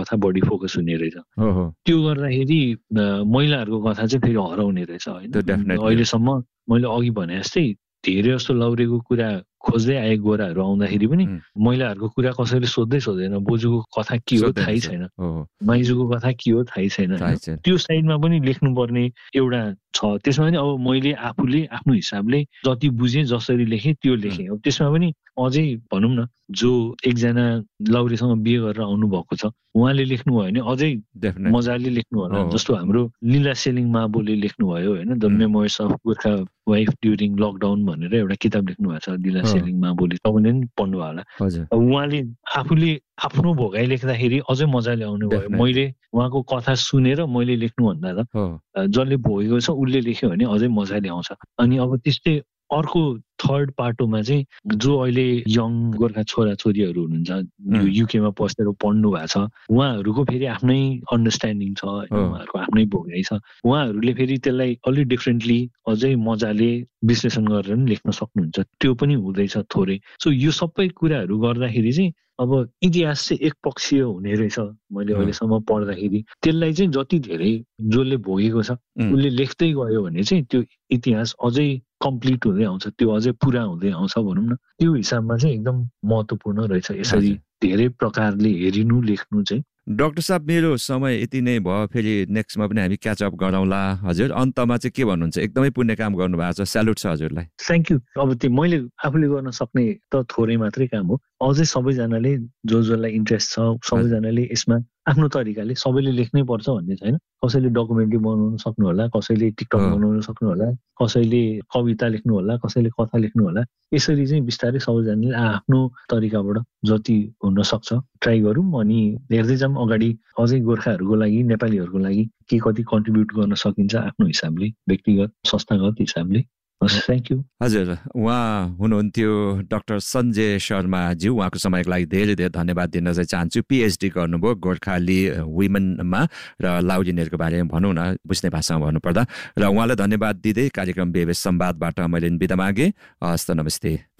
कथा बढी फोकस हुने रहेछ त्यो गर्दाखेरि महिलाहरूको कथा चाहिँ फेरि हराउने रहेछ होइन अहिलेसम्म मैले अघि भने जस्तै धेरै जस्तो लौरेको कुरा खोज्दै आए गोराहरू आउँदाखेरि पनि महिलाहरूको कुरा कसैले सोध्दैन बोजूको कथा के हो थाहै छैन माइजूको कथा के हो थाहै छैन त्यो साइडमा पनि लेख्नुपर्ने एउटा छ त्यसमा पनि अब मैले आफूले आफ्नो हिसाबले जति बुझेँ जसरी लेखेँ त्यो लेखेँ अब त्यसमा पनि अझै भनौँ न जो एकजना लौरेसँग बिहे गरेर आउनु भएको छ उहाँले लेख्नुभयो भने अझै मजाले लेख्नु होला जस्तो हाम्रो लीला सेलिङ माबोले लेख्नुभयो होइन the memoirs of Gorkha wife during lockdown भनेर एउटा किताब लेख्नु भएको छ लीला सेलिङ माबोले तपाईँले पनि पढ्नु होला उहाँले आफूले आफ्नो भोगाइ लेख्दाखेरि अझै मजाले आउनु भयो मैले उहाँको कथा सुनेर मैले लेख्नु भन्दा त जसले भोगेको छ उसले लेख्यो भने अझै मजाले आउँछ अनि अब त्यस्तै अर्को थर्ड पाटोमा चाहिँ जो अहिले यङ गोर्खा छोराछोरीहरू हुनुहुन्छ युकेमा बसेर पढ्नु भएको छ उहाँहरूको फेरि आफ्नै अन्डरस्ट्यान्डिङ छ उहाँहरूको आफ्नै भोगाइ छ उहाँहरूले फेरि त्यसलाई अलिक डिफ्रेन्टली अझै मजाले विश्लेषण गरेर पनि लेख्न सक्नुहुन्छ त्यो पनि हुँदैछ थोरै सो यो सबै कुराहरू गर्दाखेरि चाहिँ अब इतिहास चाहिँ एकपक्षीय हुने रहेछ मैले अहिलेसम्म पढ्दाखेरि त्यसलाई चाहिँ जति धेरै जसले भोगेको छ उसले लेख्दै गयो भने चाहिँ त्यो इतिहास अझै कम्प्लिट हुँदै आउँछ त्यो अझै पुरा हुँदै आउँछ भनौँ न त्यो हिसाबमा चाहिँ एकदम महत्त्वपूर्ण रहेछ यसरी धेरै प्रकारले हेरिनु लेख्नु चाहिँ डाक्टर साहब मेरो समय यति नै भयो फेरि नेक्स्टमा पनि हामी क्याचअप गरौँला हजुर अन्तमा चाहिँ के भन्नुहुन्छ एकदमै पुण्य काम गर्नुभएको छ स्यालुट छ हजुरलाई थ्याङ्क यू अब त्यो मैले आफूले गर्न सक्ने त थोरै मात्रै काम हो अझै सबैजनाले जसलाई इन्ट्रेस्ट छ सबैजनाले यसमा आफ्नो तरिकाले सबैले लेख्नै पर्छ भन्ने छैन कसैले डकुमेन्ट्री बनाउन सक्नु होला कसैले टिकटक बनाउन सक्नु होला कसैले कविता लेख्नु होला कसैले कथा लेख्नु होला यसरी चाहिँ बिस्तारै सबैजनाले आफ्नो तरिकाबाट जति हुन सक्छ ट्राई गरौँ अनि हेर्दै जाऊँ अगाडि अझै गोर्खाहरूको लागि नेपालीहरूको लागि के कति कन्ट्रिब्युट गर्न सकिन्छ आफ्नो हिसाबले व्यक्तिगत संस्थागत हिसाबले थ्याङ्क यू हजुर उहाँ हुनुहुन्थ्यो डाक्टर सञ्जय शर्माज्यू उहाँको समयको लागि धेरै धेरै धन्यवाद दिन चाहिँ चाहन्छु पिएचडी गर्नुभयो गोर्खाली वुमेनमा र लाउलिनेहरूको बारेमा भनौँ न बुझ्ने भाषामा भन्नुपर्दा र उहाँलाई धन्यवाद दिँदै कार्यक्रम बेबेस संवादबाट मैले बिदा मागेँ हस्त नमस्ते